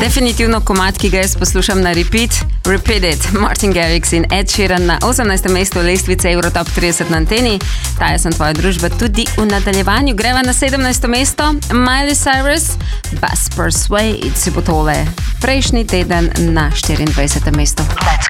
Definitivno komad, ki ga jaz poslušam na repeat. Repeat it, Martin Garrix in Ed Sheeran na 18. mestu lestvice Eurotop 30 na anteni. Taja sem tvoja družba tudi v nadaljevanju. Greva na 17. mesto. Miley Cyrus, Best Persuade, si bo tole prejšnji teden na 24. mestu. Let's